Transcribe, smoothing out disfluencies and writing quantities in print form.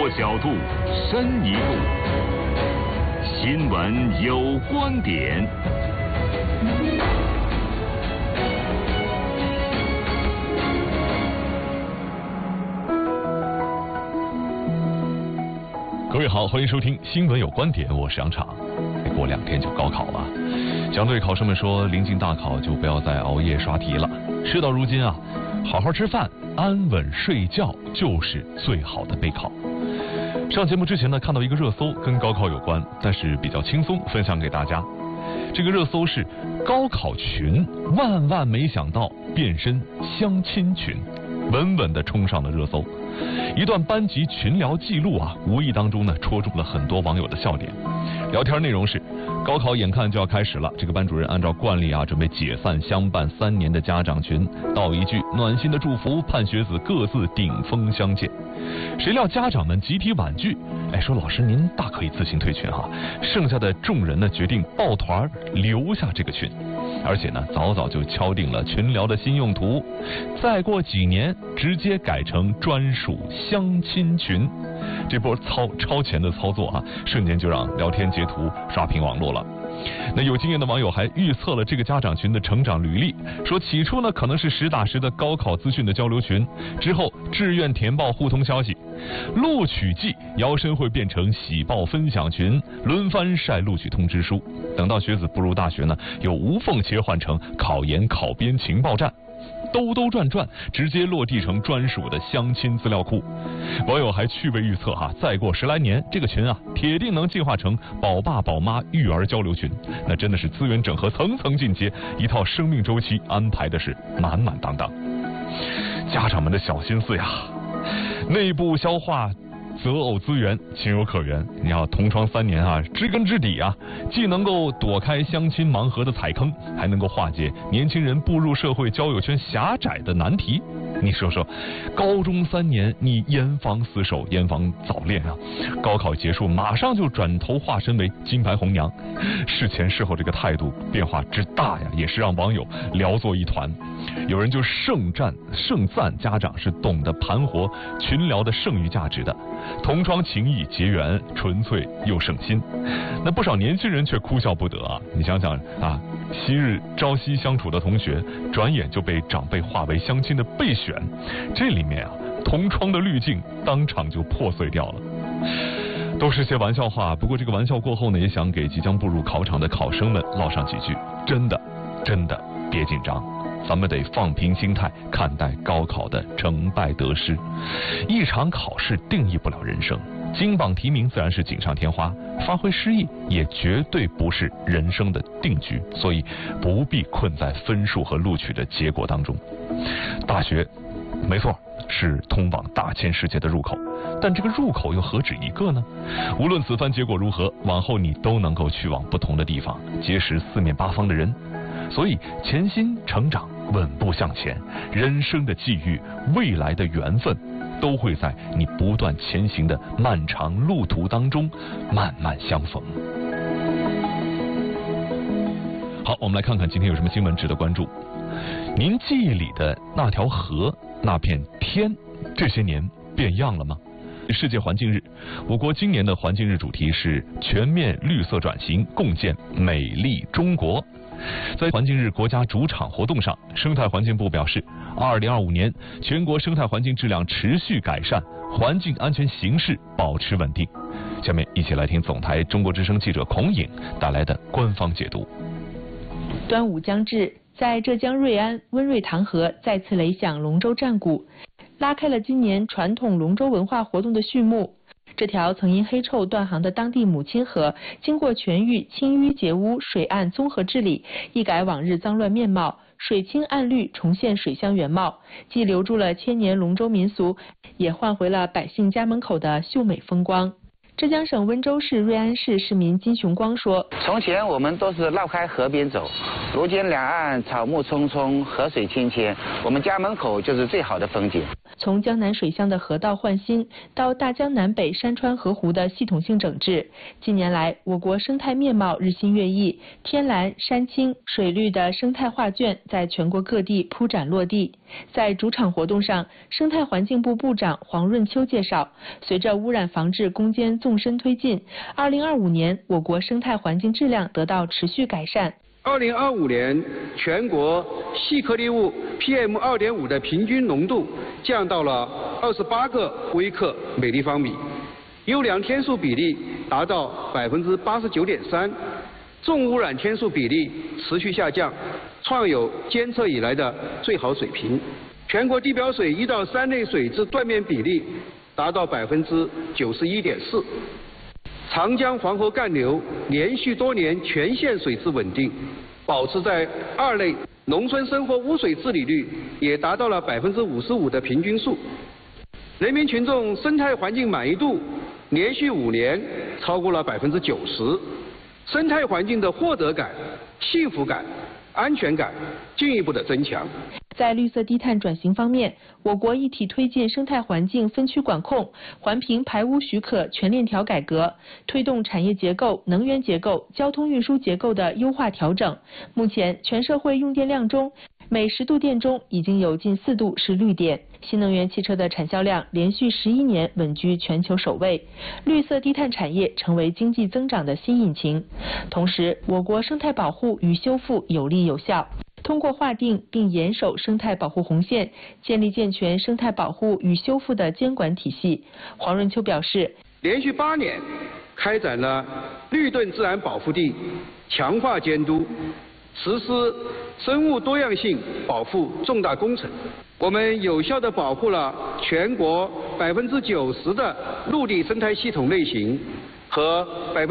多角度，深一步。新闻有观点。 各位好，欢迎收听新闻有观点，我是杨昶。过2天就高考了，想对考生们说，临近大考就不要再熬夜刷题了。事到如今啊，好好吃饭，安稳睡觉就是最好的备考。上节目之前呢，看到一个热搜跟高考有关，但是比较轻松，分享给大家。这个热搜是高考群万没想到变身相亲群，稳稳地冲上了热搜。一段班级群聊记录啊，无意当中呢戳中了很多网友的笑点。聊天内容是：高考眼看就要开始了，这个班主任按照惯例啊，准备解散相伴3年的家长群，道一句暖心的祝福，盼学子各自顶峰相见。谁料家长们集体婉拒，说老师您大可以自行退群哈。剩下的众人呢决定抱团留下这个群，而且呢早就敲定了群聊的新用途，再过几年直接改成专属相亲群。这波超前的操作啊，瞬间就让聊天截图刷屏网络了。那有经验的网友还预测了这个家长群的成长履历，说起初呢可能是实打实的高考资讯的交流群，之后志愿填报互通消息，录取季摇身会变成喜报分享群，轮番晒录取通知书。等到学子步入大学呢，又无缝切换成考研考编情报站，兜转直接落地成专属的相亲资料库。网友还趣味预测再过10来年，这个群啊铁定能进化成宝爸宝妈育儿交流群。那真的是资源整合层层进阶，一套生命周期安排的是满当当。家长们的小心思呀，内部消化择偶资源情有可原。你要同窗3年啊，知根知底啊，既能够躲开相亲盲盒的踩坑，还能够化解年轻人步入社会交友圈狭窄的难题。你说说，高中3年你严防死守，严防早恋啊，高考结束马上就转头化身为金牌红娘，事前事后这个态度变化之大呀，也是让网友聊作一团。有人就盛赞家长是懂得盘活群聊的剩余价值的，同窗情谊结缘，纯粹又省心。那不少年轻人却哭笑不得啊！你想想啊，昔日朝夕相处的同学，转眼就被长辈划为相亲的备选，这里面啊，同窗的滤镜当场就破碎掉了。都是些玩笑话，不过这个玩笑过后呢，也想给即将步入考场的考生们唠上几句：真的别紧张。咱们得放平心态看待高考的成败得失，一场考试定义不了人生，金榜题名自然是锦上添花，发挥失意也绝对不是人生的定局，所以不必困在分数和录取的结果当中。大学没错是通往大千世界的入口，但这个入口又何止一个呢？无论此番结果如何，往后你都能够去往不同的地方，结识4面8方的人。所以潜心成长，稳步向前，人生的际遇，未来的缘分，都会在你不断前行的漫长路途当中慢慢相逢。好，我们来看看今天有什么新闻值得关注。您记忆里的那条河，那片天，这些年变样了吗？世界环境日，我国今年的环境日主题是全面绿色转型，共建美丽中国。在环境日国家主场活动上，生态环境部表示，2025年全国生态环境质量持续改善，环境安全形势保持稳定。下面一起来听总台中国之声记者孔颖带来的官方解读。 端午将至，在浙江瑞安，温瑞塘河再次擂响龙舟战鼓，拉开了今年传统龙舟文化活动的序幕。这条曾因黑臭断航的当地母亲河，经过全域清淤截污、水岸综合治理，一改往日脏乱面貌，水清岸绿，重现水乡原貌，既留住了千年龙舟民俗，也换回了百姓家门口的秀美风光。 浙江省温州市瑞安市市民金雄光说：“ 从前我们都是绕开河边走，如今两岸草木葱葱，河水清清，我们家门口就是最好的风景。” 从江南水乡的河道换新到大江南北山川河湖的系统性整治，近年来我国生态面貌日新月异，天蓝、山青、水绿的生态画卷在全国各地铺展落地。在主场活动上，生态环境部部长黄润秋介绍，随着污染防治攻坚纵深推进，2025年我国生态环境质量得到持续改善。 2025年，全国细颗粒物 PM2.5 的平均浓度降到了28个微克每立方米，优良天数比例达到89.3%，重污染天数比例持续下降，创有监测以来的最好水平。全国地表水1到3类水质断面比例达到91.4%。长江黄河干流连续多年全线水质稳定，保持在2类，农村生活污水治理率也达到了55%的平均数。人民群众生态环境满意度连续5年超过了90%，生态环境的获得感、幸福感、安全感进一步的增强。 在绿色低碳转型方面，我国一体推进生态环境分区管控、环评排污许可全链条改革，推动产业结构、能源结构、交通运输结构的优化调整。目前，全社会用电量中，每10度电中已经有近4度是绿电。新能源汽车的产销量连续11年稳居全球首位，绿色低碳产业成为经济增长的新引擎。同时，我国生态保护与修复有力有效。通过划定并严守生态保护红线，建立健全生态保护与修复的监管体系。黄润秋表示， 连续8年开展了绿盾自然保护地强化监督，实施生物多样性保护重大工程。我们有效地保护了全国90%的陆地生态系统类型和